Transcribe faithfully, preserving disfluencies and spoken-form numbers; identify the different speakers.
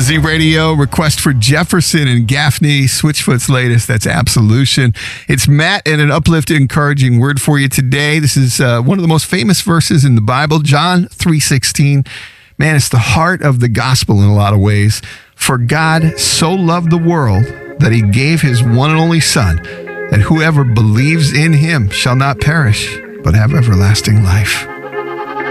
Speaker 1: Z Radio, request for Jefferson and Gaffney, Switchfoot's latest, that's Absolution. It's Matt and an uplifting, encouraging word for you today. This is uh, one of the most famous verses in the Bible, John three sixteen. Man, it's the heart of the gospel in a lot of ways. For God so loved the world that he gave his one and only Son, that whoever believes in him shall not perish, but have everlasting life.